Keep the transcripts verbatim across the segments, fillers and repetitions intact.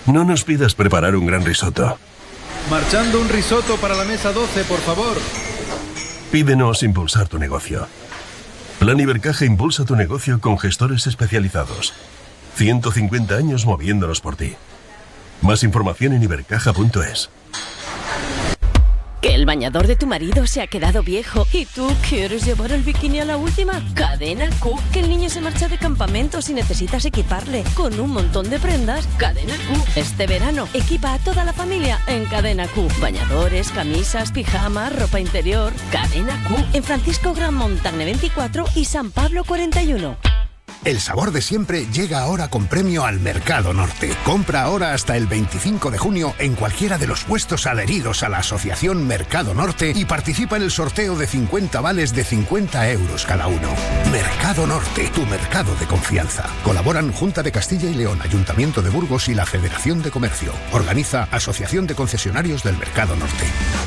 No nos pidas preparar un gran risotto. Marchando un risotto para la mesa doce, por favor. Pídenos impulsar tu negocio. Plan Ibercaja impulsa tu negocio con gestores especializados. ciento cincuenta años moviéndonos por ti. Más información en ibercaja punto es. ¿Que el bañador de tu marido se ha quedado viejo y tú quieres llevar el bikini a la última? Cadena Q. ¿Que el niño se marcha de campamento si necesitas equiparle con un montón de prendas? Cadena Q. Este verano equipa a toda la familia en Cadena Q. Bañadores, camisas, pijamas, ropa interior. Cadena Q. En Francisco Gran Montagne veinticuatro y San Pablo cuarenta y uno. El sabor de siempre llega ahora con premio al Mercado Norte. Compra ahora hasta el veinticinco de junio en cualquiera de los puestos adheridos a la Asociación Mercado Norte y participa en el sorteo de cincuenta vales de cincuenta euros cada uno. Mercado Norte, tu mercado de confianza. Colaboran Junta de Castilla y León, Ayuntamiento de Burgos y la Federación de Comercio. Organiza Asociación de Concesionarios del Mercado Norte.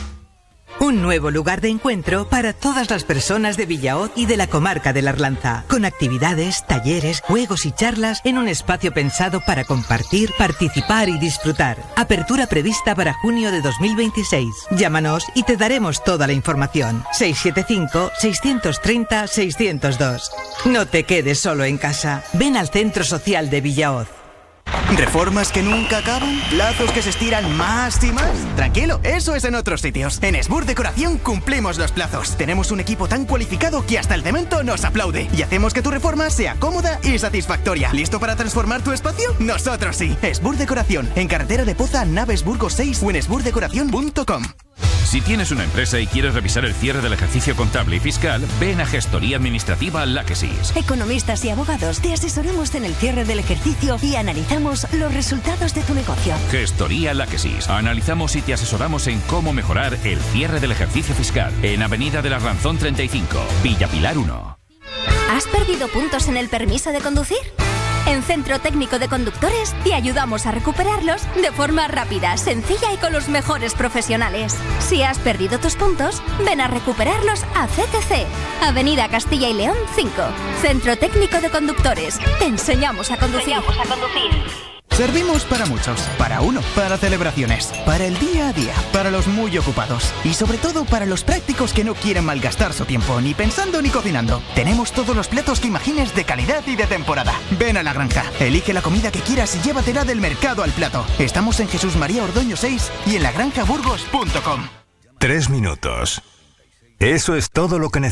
Un nuevo lugar de encuentro para todas las personas de Villahoz y de la comarca de la Arlanza, con actividades, talleres, juegos y charlas en un espacio pensado para compartir, participar y disfrutar. Apertura prevista para junio de dos mil veintiséis. Llámanos y te daremos toda la información. seis siete cinco, seis tres cero, seis cero dos. No te quedes solo en casa. Ven al Centro Social de Villahoz. ¿Reformas que nunca acaban? ¿Plazos que se estiran más y más? Tranquilo, eso es en otros sitios. En Esbur Decoración cumplimos los plazos. Tenemos un equipo tan cualificado que hasta el cemento nos aplaude. Y hacemos que tu reforma sea cómoda y satisfactoria. ¿Listo para transformar tu espacio? Nosotros sí. Esbur Decoración, en carretera de Poza, Naves Burgos seis o en esbur decoración punto com. Si tienes una empresa y quieres revisar el cierre del ejercicio contable y fiscal, ven a Gestoría Administrativa Láquesis. Economistas y abogados, te asesoramos en el cierre del ejercicio y analizamos los resultados de tu negocio. Gestoría Láquesis. Analizamos y te asesoramos en cómo mejorar el cierre del ejercicio fiscal. En Avenida de la Ranzón treinta y cinco, Villa Pilar uno. ¿Has perdido puntos en el permiso de conducir? En Centro Técnico de Conductores te ayudamos a recuperarlos de forma rápida, sencilla y con los mejores profesionales. Si has perdido tus puntos, ven a recuperarlos a C T C, Avenida Castilla y León cinco. Centro Técnico de Conductores. Te enseñamos a conducir. Te enseñamos a conducir. Servimos para muchos, para uno, para celebraciones, para el día a día, para los muy ocupados y sobre todo para los prácticos que no quieren malgastar su tiempo ni pensando ni cocinando. Tenemos todos los platos que imagines de calidad y de temporada. Ven a La Granja, elige la comida que quieras y llévatela del mercado al plato. Estamos en Jesús María Ordoño seis y en la granja burgos punto com. Tres minutos. Eso es todo lo que necesitas.